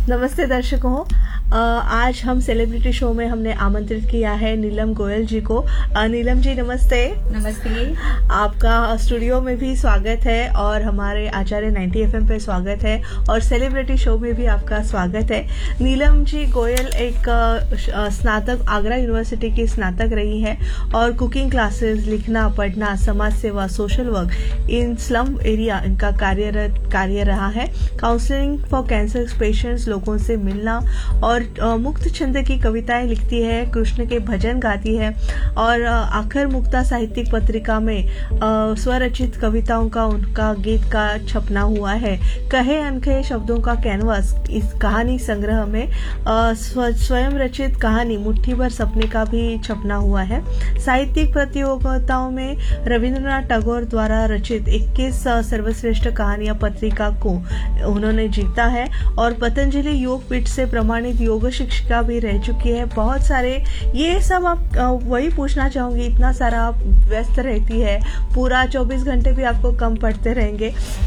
नमस्ते दर्शकों। आज हम सेलिब्रिटी शो में हमने आमंत्रित किया है नीलम गोयल जी को। नीलम जी नमस्ते। नमस्ते। आपका स्टूडियो में भी स्वागत है और हमारे आचार्य 90 FM पे स्वागत है और सेलिब्रिटी शो में भी आपका स्वागत है। नीलम जी गोयल एक स्नातक आगरा यूनिवर्सिटी की स्नातक रही है और कुकिंग क्लासेस, लिखना, पढ़ना, समाज सेवा, social work in slum area इनका कार्य रहा है। काउंसलिंग फॉर कैंसर पेशेंट्स, लोगों से मिलना और मुक्त छंद की कविताएं लिखती है, कृष्ण के भजन गाती है और आखिर मुक्ता साहित्यिक पत्रिका में स्वरचित कविताओं का उनका गीत का छपना हुआ है। कहे अनकहे शब्दों का कैनवास इस कहानी संग्रह में स्वयं रचित कहानी मुट्ठी भर सपने का भी छपना हुआ है। साहित्यिक प्रतियोगिताओं में रविंद्रनाथ टैगोर द्वारा रचित 21 सर्वश्रेष्ठ कहानियां पत्रिका को उन्होंने जीता है और पतंजलि योग पीठ से प्रमाणित योग शिक्षिका भी रह चुकी है। बहुत सारे ये सब आप वही पूछना चाहूंगी, इतना सारा आप व्यस्त रहती है, पूरा 24 घंटे भी आपको कम पड़ते रहेंगे।